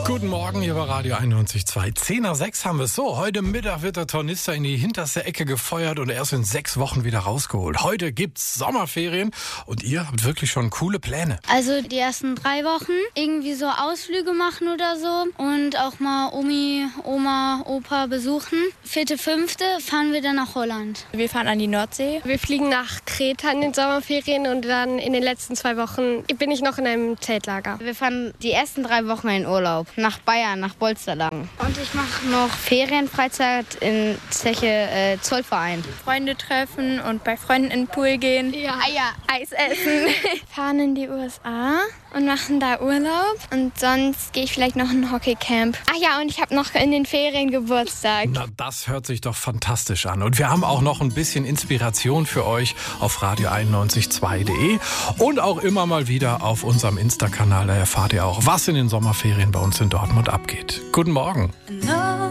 Guten Morgen, hier bei Radio 91.2. 10 nach 6 haben wir es. So, heute Mittag wird der Tornister in die hinterste Ecke gefeuert und erst in 6 Wochen wieder rausgeholt. Heute gibt's Sommerferien und ihr habt wirklich schon coole Pläne. Also die ersten 3 Wochen irgendwie so Ausflüge machen oder so und auch mal Omi, Oma, Opa besuchen. 4., 5. fahren wir dann nach Holland. Wir fahren an die Nordsee. Wir fliegen nach Kreta in den Sommerferien und dann in den letzten 2 Wochen bin ich noch in einem Zeltlager. Wir fahren die ersten 3 Wochen in Urlaub. Nach Bayern, nach Bolsterlagen. Und ich mache noch Ferienfreizeit in Zeche Zollverein. Freunde treffen und bei Freunden in den Pool gehen. Ja. Eis essen. Fahren in die USA und machen da Urlaub. Und sonst gehe ich vielleicht noch in ein Hockeycamp. Ach ja, und ich habe noch in den Ferien Geburtstag. Na, das hört sich doch fantastisch an. Und wir haben auch noch ein bisschen Inspiration für euch auf radio91.2.de und auch immer mal wieder auf unserem Insta-Kanal. Da erfahrt ihr auch, was in den Sommerferien bei uns in Dortmund abgeht. Guten Morgen.